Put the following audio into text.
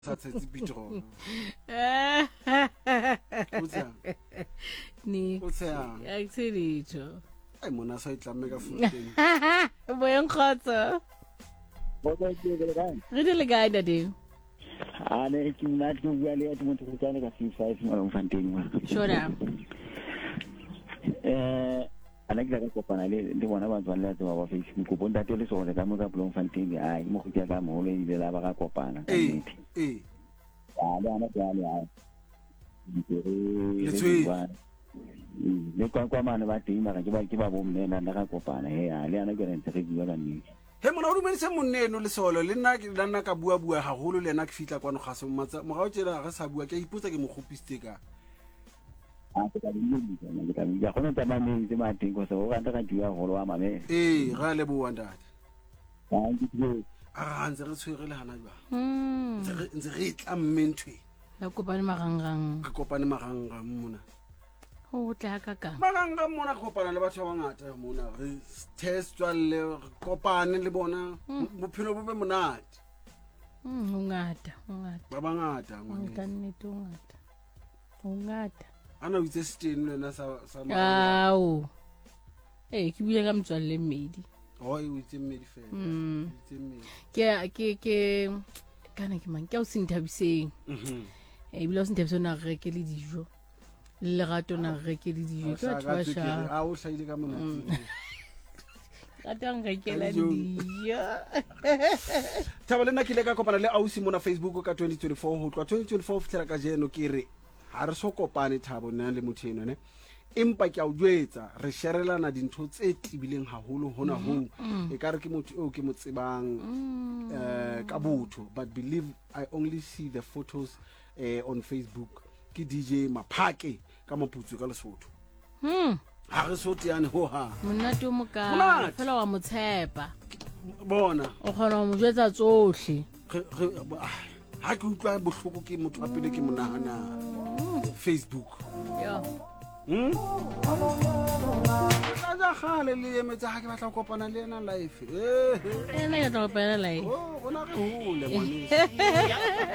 Satse bitro. Utsa. Ni. Utsa. Akselitho. Ay mona sa itlame ka futeng. Boyong khotso. Boka ke le kae? Re di le kae daddy? Ne ke nna ke bua le atmo go tsana ka 5 mo mfanteng wa. Shora. Ana ke ka kopana le bona ba tswana le ba Facebook go bonta tele so le ka mo ka Bloemfontein ai mo go tla ka mo le ile la ba ka kopana ka nnete. Ana ya. Le kwa mane ba teng mara ke ba bomme na ka kopana he ya le ana ke re ntse ke bua ka nnete. He mona o dumense monneno le solo le nna ke nna ka bua haholo le nna ke fitla kwano ga se mmatsa mo ga o tsela ga sa bua ke ipotsa ke mo gopiste ka. Ya khona tsa mameng tse mateng go se go ranta ka dua go lo wa mame. Ga le bo wandate. Ntse re tshwere le hana jwa. Ntse re tla mmentwe. La kopane marangrang. Re kopane marangrang mona. Ho tla ka ka. Marangrang mona kopana le batho ba bangata mona re testwa le kopane le bona bophelo bo be monate. Ngata. Ba bangata ngwana. Ka nnete ngata. Ana o itse stene lena sa Ao. Ke bile ka mtswalle Mmedi. O itse Mmedi fela. Itse Mmedi. Ke kana ke mang ke o sinthabiseng. Bile o sinthabiseng na reke le dijo. Le gato na reke le dijo. Ka tswasha. O hlaile ka mona. Ratang reke la dijo. Thaba le nna ke le ka kopana le ausi mona Facebook ka 2024 ho tloa 2024 fitela ka jeno ke re ha re so kopane Thabo nna le motho eno ne empa ke a o jwetsa re sharelana dintho tse tibileng haholo hona ho e ka re ke motho o ke mo tsebang ka botho but believe I only see the photos on Facebook ke DJ Maphake ka Maputso ka Lesotho ha re so tiane ho ha monate o moka fela wa motshepa bona o khona mo jwetsa tsohle ha ke utlwa bohloko ke motho a pele ke monahana Facebook Khale le emetse ha ke batla go kopana le ena live ena ya tla kopana live bona re hole ngwane